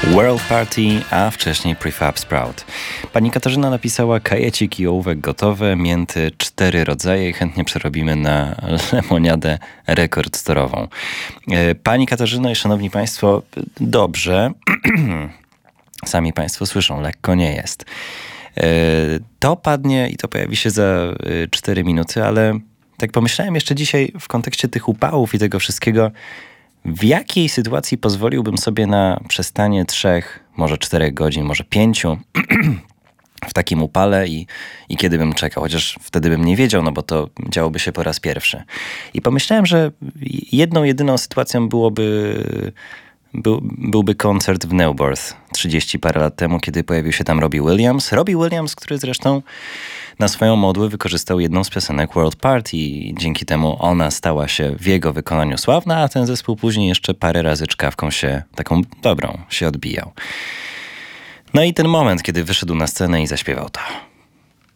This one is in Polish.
World Party, a wcześniej Prefab Sprout. Pani Katarzyna napisała: kajecik i ołówek gotowe, mięty 4 rodzaje i chętnie przerobimy na lemoniadę rekord storową. Pani Katarzyno i szanowni państwo, dobrze. Sami państwo słyszą, lekko nie jest. To padnie i to pojawi się za 4 minuty, ale tak pomyślałem jeszcze dzisiaj w kontekście tych upałów i tego wszystkiego, w jakiej sytuacji pozwoliłbym sobie na przestanie 3, może 4 godzin, może 5 w takim upale i kiedy bym czekał, chociaż wtedy bym nie wiedział, no bo to działoby się po raz pierwszy. I pomyślałem, że jedyną sytuacją byłby koncert w Neuburth 30 parę lat temu, kiedy pojawił się tam Robbie Williams. Robbie Williams, który zresztą na swoją modłę wykorzystał jedną z piosenek World Party i dzięki temu ona stała się w jego wykonaniu sławna, a ten zespół później jeszcze parę razy czkawką się, taką dobrą, się odbijał. No i ten moment, kiedy wyszedł na scenę i zaśpiewał to.